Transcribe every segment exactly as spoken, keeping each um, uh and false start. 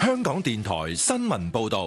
香港電台新聞報道。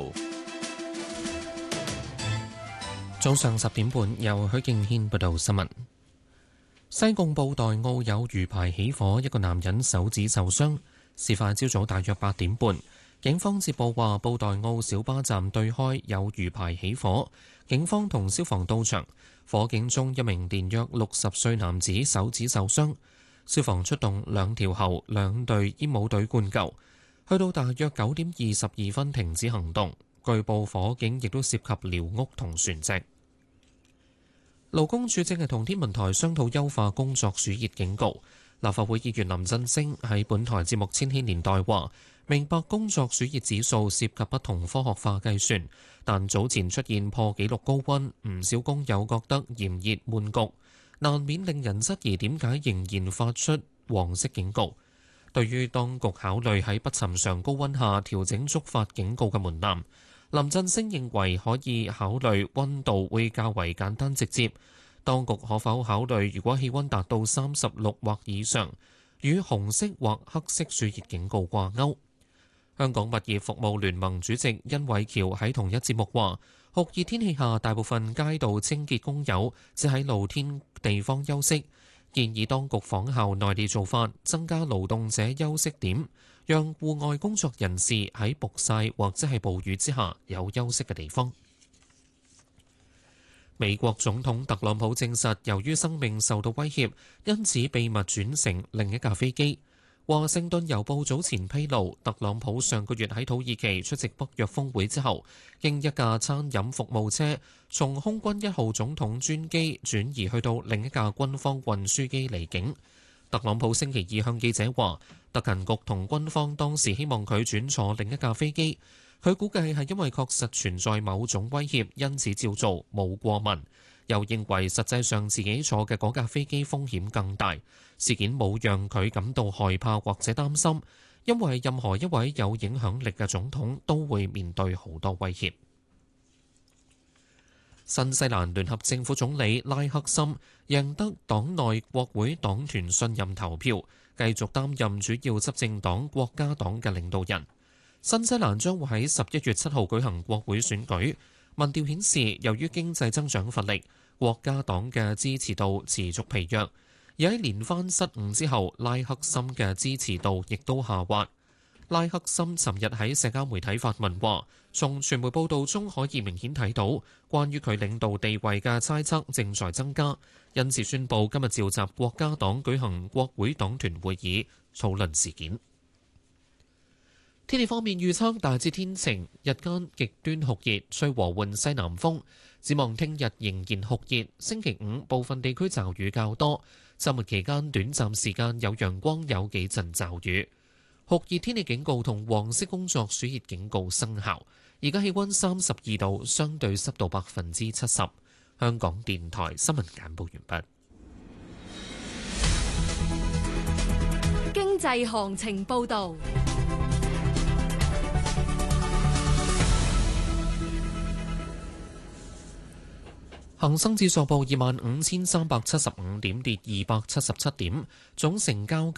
早上十點半，由許敬軒報道新聞。西貢布袋澳有魚排起火，一個男人手指受傷。事發朝早大約八點半，警方接報話布袋澳小巴站對開有魚排起火，警方同消防到場，火警中一名年約六十歲男子手指受傷，消防出動兩條喉、兩隊煙霧隊灌救，去到大約九點二十二分停止行動。據報火警亦都涉及寮屋同船隻。勞工處正係同天文台商討優化工作暑熱警告。立法會議員林振昇喺本台節目《千禧年代》話：明白工作暑熱指數涉及不同科學化計算，但早前出現破紀錄高溫，唔少工友覺得炎熱悶局，難免令人質疑點解仍然發出黃色警告。對於當局考慮喺不尋常高溫下調整觸發警告嘅門檻，林振昇認為可以考慮溫度會較為簡單直接。當局可否考慮，如果氣溫達到三十六或以上，與紅色或黑色暑熱警告掛鈎？香港物業服務聯盟主席殷偉橋喺同一節目話：酷熱天氣下，大部分街道清潔工友只喺露天地方休息，建議當局仿效內地做法，增加勞動者休息點，讓戶外工作人士喺曝曬或者係暴雨之下有休息嘅地方。美國總統特朗普證實，由於生命受到威脅，因此秘密轉乘另一架飛機。華盛頓郵報早前披露，特朗普上個月喺土耳其出席北約峰會之後，經一架餐飲服務車從空軍一號總統專機轉移去到另一架軍方運輸機離境。特朗普星期二向記者話，特勤局同軍方當時希望佢轉坐另一架飛機。佢估計係因為確實存在某種威脅，因此照做，冇過問。又認為實際上自己坐嘅嗰架飛機風險更大，事件冇讓佢感到害怕或者擔心，因為任何一位有影響力嘅總統都會面對好多威脅。新西蘭聯合政府總理拉克森贏得黨內國會黨團信任投票，繼續擔任主要執政黨國家黨嘅領導人。新西蘭將會喺十一月七號舉行國會選舉。民調顯示，由於經濟增長乏力，國家黨嘅支持度持續疲弱。而喺連番失誤之後，拉克森嘅支持度亦都下滑。拉克森尋日喺社交媒體發文話，從傳媒報道中可以明顯睇到，關於佢領導地位嘅猜測正在增加，因此宣布今日召集國家黨舉行國會黨團會議，討論事件。天氣方面預測大致天晴，日間極端酷熱，吹和緩西南風。展望聽日仍然酷熱，星期五部分地區驟雨較多，週末期間短暫時間有陽光，有幾陣驟雨。酷熱天氣警告同黃色工作暑熱警告生效。而家氣溫三十二度，相對濕度百分之七十。香港電台新聞簡報完畢。 經濟行情報導。 恒生指數報二萬五千三百七十五點，跌二百七十七點，總成交